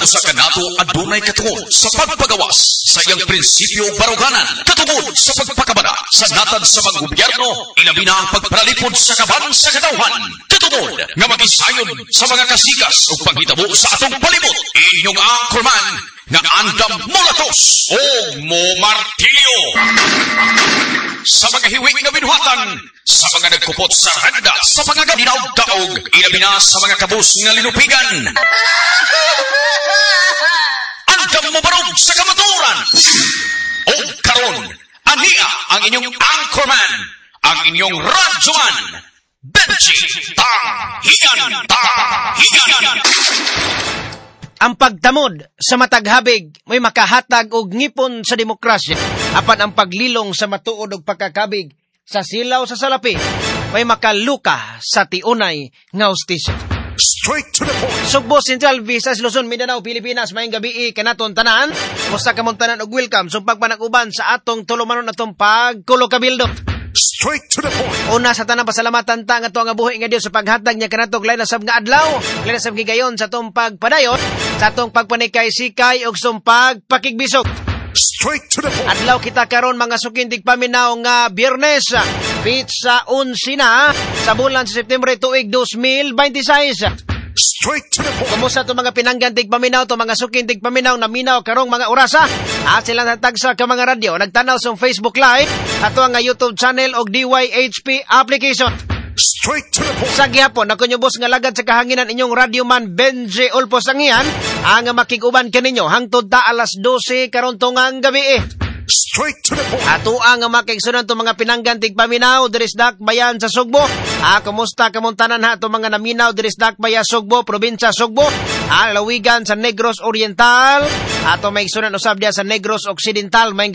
usa ka nato adunay katungod sa pagpagawas sa iyang prinsipyo baruganan katungod sa pagpakabana sa natad sa mga gobyerno ilabi na ang pagparalipod sa kaban sa katawhan katungod nga magisayon sa mga kasigas o panghitabo sa atong palibot inyong anchorman nga Andam Molatos o Mo Martilio sa mga hiwig na binuhatan sa mga nagkupot sa randa sa mga ganinaw-daog ilabi na sa mga kabus nga linupigan Andam mo barog sa kamaturan o karon ania ang inyong anchorman ang inyong radyoman Benji Tahigan Ang pagtamod sa mataghabig may makahatag og ngipon sa demokrasya. Apan ang paglilong sa matuod og pagkakabig sa silaw sa salapi may makaluka sa tiunay nga hustisya. Straight to the point. Sugbo Central Visayas, Luzon, Mindanao, Pilipinas, maayong gabi kanaton tanan. Musta ka mong tanan og welcome sa pagpanag-uban sa atong tulumanon atong pagkulo kabildo. Straight to the point. Una sa tanang pasalamatan ta nga to nga buhi nga Dios sa paghatag niya kanatog lain na sab nga adlaw, lain na sab gigayon sa atong pagpadayon, sa atong pagpanikay-sikay ug sumpag pakigbisog. Straight to the point. Adlaw kita karon mga sukindig paminaw nga Biyernes, pizza 11 na sa bulan sa September tuig 2026. Straight to the point. Kumusta to mga pinanggantig paminaw to mga sukindig paminaw na minaw karong mga orasa? Sila natagsa ka mga radyo nagtanaw sa Facebook Live ato nga YouTube channel og DYHP application. Straight to the point. Sa gihapon ako nyo boss nga lagad sa kahanginan inyong radyoman Benji Olpos Angian ang makiguban kaninyo hangtod ta alas 12 karon tungang gabi. Straight to the point. Ato ang makigsunan to mga pinanggantig paminaw diris dak bayan sa Sugbo. Kumusta kamuntanan ha to mga naminaw diris dak bayan Sugbo, probinsya Sugbo. Lawigan sa Negros Oriental. Ato may igsunan usab dia sa Negros Occidental. May